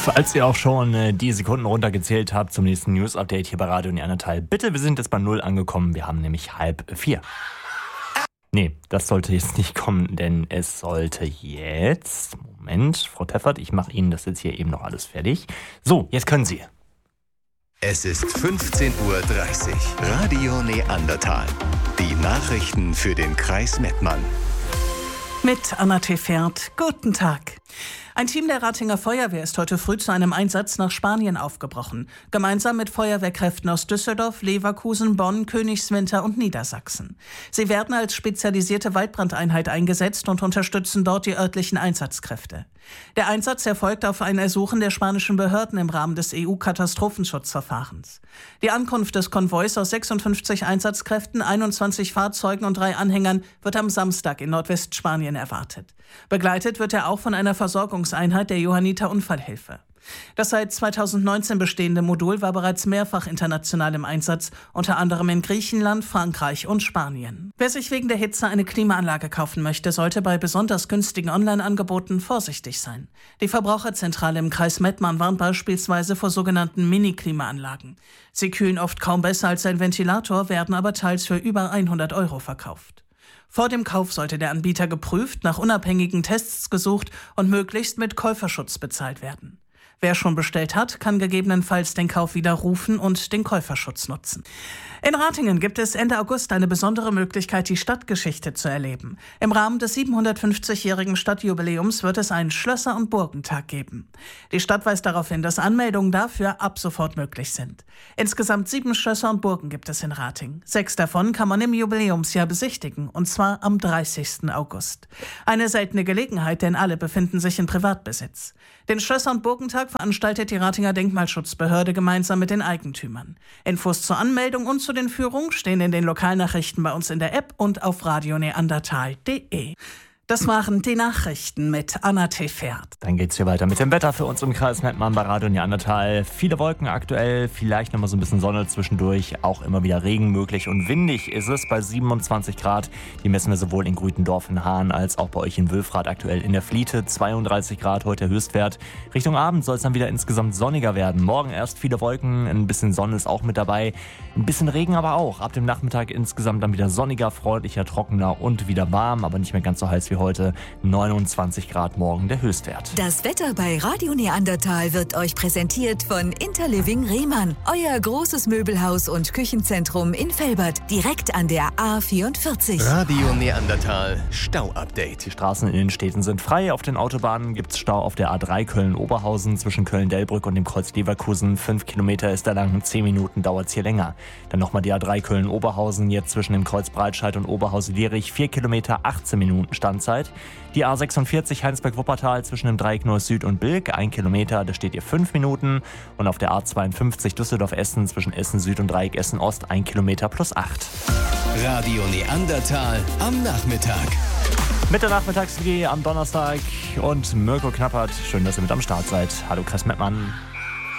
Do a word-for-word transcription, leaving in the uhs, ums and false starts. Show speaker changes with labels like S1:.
S1: Falls ihr auch schon äh, die Sekunden runtergezählt habt zum nächsten News-Update hier bei Radio Neandertal, bitte, wir sind jetzt bei null angekommen. Wir haben nämlich halb vier. Nee, das sollte jetzt nicht kommen, denn es sollte jetzt... Moment, Frau Teffert, ich mache Ihnen das jetzt hier eben noch alles fertig. So, jetzt können Sie.
S2: Es ist fünfzehn Uhr dreißig. Radio Neandertal. Die Nachrichten für den Kreis Mettmann.
S3: Mit Anna Teffert. Guten Tag. Ein Team der Ratinger Feuerwehr ist heute früh zu einem Einsatz nach Spanien aufgebrochen. Gemeinsam mit Feuerwehrkräften aus Düsseldorf, Leverkusen, Bonn, Königswinter und Niedersachsen. Sie werden als spezialisierte Waldbrandeinheit eingesetzt und unterstützen dort die örtlichen Einsatzkräfte. Der Einsatz erfolgt auf ein Ersuchen der spanischen Behörden im Rahmen des E U-Katastrophenschutzverfahrens. Die Ankunft des Konvois aus sechsundfünfzig Einsatzkräften, einundzwanzig Fahrzeugen und drei Anhängern wird am Samstag in Nordwestspanien erwartet. Begleitet wird er auch von einer Versorgungseinheit der Johanniter Unfallhilfe. Das seit zweitausendneunzehn bestehende Modul war bereits mehrfach international im Einsatz, unter anderem in Griechenland, Frankreich und Spanien. Wer sich wegen der Hitze eine Klimaanlage kaufen möchte, sollte bei besonders günstigen Online-Angeboten vorsichtig sein. Die Verbraucherzentrale im Kreis Mettmann warnt beispielsweise vor sogenannten Mini-Klimaanlagen. Sie kühlen oft kaum besser als ein Ventilator, werden aber teils für über hundert Euro verkauft. Vor dem Kauf sollte der Anbieter geprüft, nach unabhängigen Tests gesucht und möglichst mit Käuferschutz bezahlt werden. Wer schon bestellt hat, kann gegebenenfalls den Kauf widerrufen und den Käuferschutz nutzen. In Ratingen gibt es Ende August eine besondere Möglichkeit, die Stadtgeschichte zu erleben. Im Rahmen des siebenhundertfünfzigjährigen Stadtjubiläums wird es einen Schlösser- und Burgentag geben. Die Stadt weist darauf hin, dass Anmeldungen dafür ab sofort möglich sind. Insgesamt sieben Schlösser und Burgen gibt es in Ratingen. Sechs davon kann man im Jubiläumsjahr besichtigen, und zwar am dreißigsten August. Eine seltene Gelegenheit, denn alle befinden sich in Privatbesitz. Den Schlösser- und Burgentag veranstaltet die Ratinger Denkmalschutzbehörde gemeinsam mit den Eigentümern. Infos zur Anmeldung und zu den Führungen stehen in den Lokalnachrichten bei uns in der App und auf radio neandertal punkt de. Das waren die Nachrichten mit Anna Teffert.
S1: Dann geht's hier weiter mit dem Wetter für uns im Kreis Mettmann bei Radio Neandertal. Viele Wolken aktuell, vielleicht nochmal so ein bisschen Sonne zwischendurch, auch immer wieder Regen möglich und windig ist es bei siebenundzwanzig Grad. Die messen wir sowohl in Grütendorf in Hahn als auch bei euch in Wülfrath aktuell in der Fliete. zweiunddreißig Grad heute der Höchstwert. Richtung Abend soll es dann wieder insgesamt sonniger werden. Morgen erst viele Wolken, ein bisschen Sonne ist auch mit dabei. Ein bisschen Regen aber auch. Ab dem Nachmittag insgesamt dann wieder sonniger, freundlicher, trockener und wieder warm, aber nicht mehr ganz so heiß wie heute. neunundzwanzig Grad morgen der Höchstwert.
S4: Das Wetter bei Radio Neandertal wird euch präsentiert von Interliving Rehmann. Euer großes Möbelhaus und Küchenzentrum in Velbert, direkt an der A vierundvierzig.
S2: Radio Neandertal Stau-Update.
S1: Die Straßen in den Städten sind frei. Auf den Autobahnen gibt es Stau auf der A drei Köln-Oberhausen zwischen Köln-Delbrück und dem Kreuz Leverkusen. Fünf Kilometer ist da lang, zehn Minuten dauert es hier länger. Dann nochmal die A drei Köln-Oberhausen, jetzt zwischen dem Kreuz Breitscheid und Oberhausen-Lierich. Vier Kilometer, achtzehn Minuten Standzeit. Die A sechsundvierzig Heinsberg-Wuppertal zwischen dem Dreieck Neuss Süd und Bilk, ein Kilometer, da steht ihr fünf Minuten. Und auf der A zweiundfünfzig Düsseldorf-Essen zwischen Essen Süd und Dreieck Essen Ost, ein Kilometer plus acht.
S2: Radio Neandertal am Nachmittag.
S1: Mit der Nachmittags-W G am Donnerstag und Mirko Knappert. Schön, dass ihr mit am Start seid. Hallo Kreis Mettmann.